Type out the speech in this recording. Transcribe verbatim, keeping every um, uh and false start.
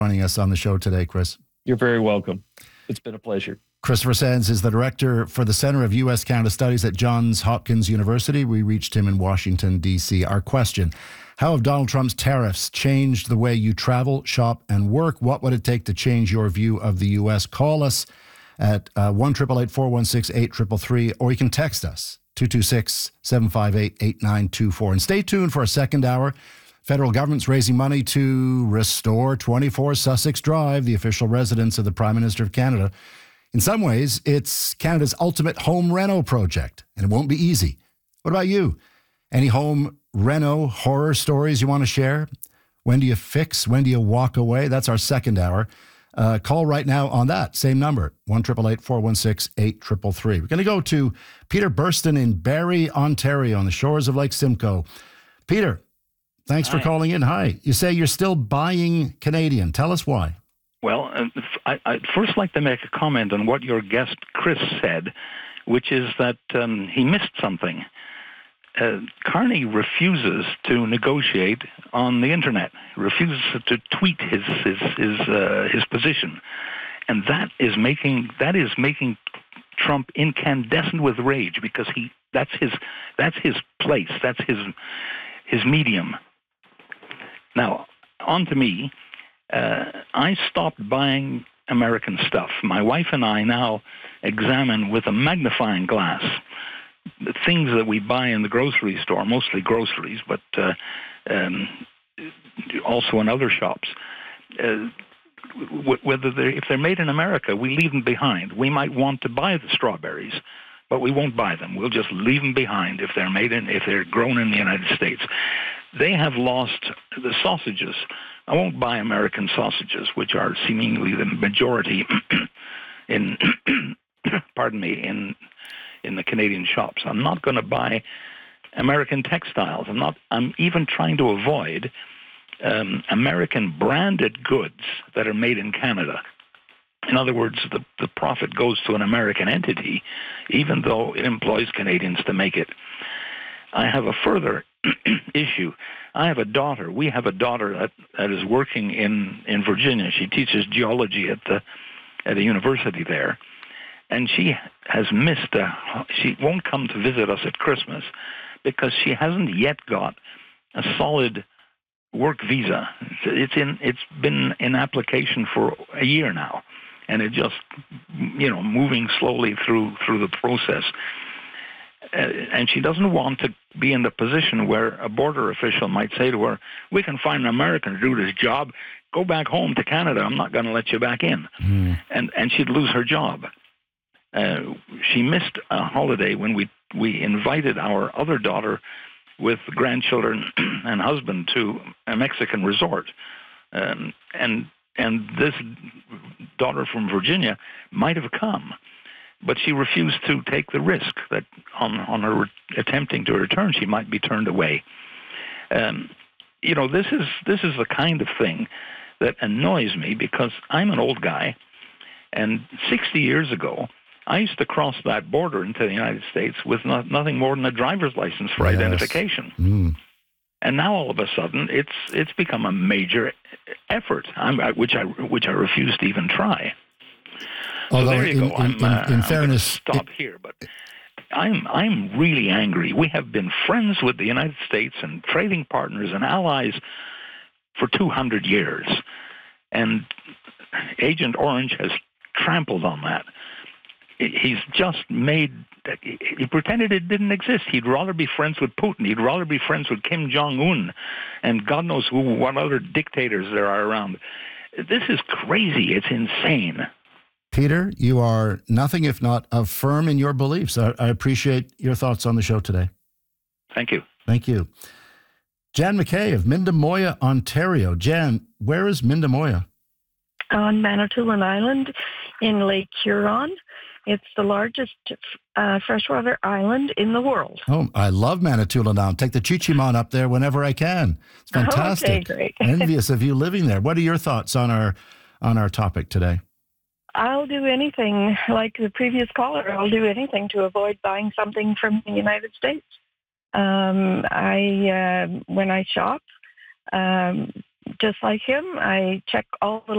joining us on the show today, Chris. You're very welcome. It's been a pleasure. Christopher Sands is the director for the Center of U S Canada Studies at Johns Hopkins University. We reached him in Washington, D C. Our question: how have Donald Trump's tariffs changed the way you travel, shop, and work? What would it take to change your view of the U S? Call us at uh, one eight eight eight, four one six, eight three three three, or you can text us, two two six, seven five eight, eight nine two four. And stay tuned for a second hour. Federal government's raising money to restore twenty-four Sussex Drive, the official residence of the Prime Minister of Canada. In some ways, it's Canada's ultimate home reno project, and it won't be easy. What about you? Any home reno horror stories you want to share? When do you fix? When do you walk away? That's our second hour. Uh, call right now on that same number, one eight eight eight, four one six, eight three three three. We're going to go to Peter Burston in Barrie, Ontario, on the shores of Lake Simcoe. Peter, thanks Hi. for calling in. Hi. You say you're still buying Canadian. Tell us why. Well, uh, I, I'd first like to make a comment on what your guest, Chris, said, which is that um, he missed something. Uh, Carney refuses to negotiate on the internet, refuses to tweet his his his, uh, his position, and that is making that is making Trump incandescent with rage, because he that's his that's his place, that's his his medium. Now, on to me. Uh, I stopped buying American stuff. My wife and I now examine with a magnifying glass the things that we buy in the grocery store, mostly groceries, but uh, um, also in other shops. Uh, w- whether they're, if they're made in America, we leave them behind. We might want to buy the strawberries, but we won't buy them. We'll just leave them behind if they're made in, if they're grown in the United States. They have lost the sausages. I won't buy American sausages, which are seemingly the majority in, pardon me, in in the Canadian shops. I'm not going to buy American textiles. I'm not. I'm even trying to avoid um, American branded goods that are made in Canada. In other words, the, the profit goes to an American entity, even though it employs Canadians to make it. I have a further issue. I have a daughter. We have a daughter that, that is working in, in Virginia. She teaches geology at the at a university there, and she has missed. A, she won't come to visit us at Christmas because she hasn't yet got a solid work visa. It's in. It's been in application for a year now, and it just, you know, moving slowly through through the process. Uh, and she doesn't want to be in the position where a border official might say to her, we can find an American to do this job. Go back home to Canada. I'm not going to let you back in. Mm. And and she'd lose her job. Uh, she missed a holiday when we, we invited our other daughter with grandchildren and husband to a Mexican resort. Um, and and this daughter from Virginia might have come, but she refused to take the risk that on, on her re- attempting to return, she might be turned away. Um, you know, this is this is the kind of thing that annoys me, because I'm an old guy, and sixty years ago, I used to cross that border into the United States with not, nothing more than a driver's license for yes. identification. Mm. And now all of a sudden, it's it's become a major effort, I'm, I, which I which I refuse to even try. Although, so there you in, go. in, I'm, in, uh, in I'm fairness, stop it, here, but I'm I'm really angry. We have been friends with the United States and trading partners and allies for two hundred years, and Agent Orange has trampled on that. He's just made. He pretended it didn't exist. He'd rather be friends with Putin. He'd rather be friends with Kim Jong-un, and God knows who, what other dictators there are around. This is crazy. It's insane. Peter, you are nothing if not uh, firm in your beliefs. I, I appreciate your thoughts on the show today. Thank you. Thank you. Jan McKay of Mindamoya, Ontario. Jan, where is Mindamoya? On Manitoulin Island in Lake Huron. It's the largest uh, freshwater island in the world. Oh, I love Manitoulin Island. Take the Chi-Chi-Mon up there whenever I can. It's fantastic. Okay, great. Envious of you living there. What are your thoughts on our on our topic today? I'll do anything, like the previous caller, I'll do anything to avoid buying something from the United States. Um, I, uh, when I shop, um, just like him, I check all the